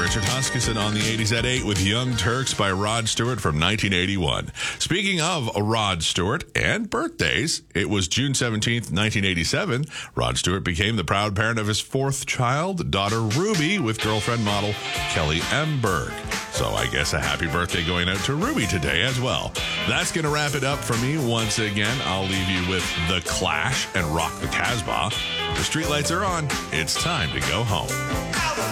Richard Huskisson on the 80s at 8 with Young Turks by Rod Stewart from 1981. Speaking of Rod Stewart and birthdays, it was June 17th, 1987. Rod Stewart became the proud parent of his fourth child, daughter Ruby, with girlfriend model Kelly M. Berg. So I guess a happy birthday going out to Ruby today as well. That's going to wrap it up for me. Once again, I'll leave you with The Clash and Rock the Casbah. The streetlights are on. It's time to go home.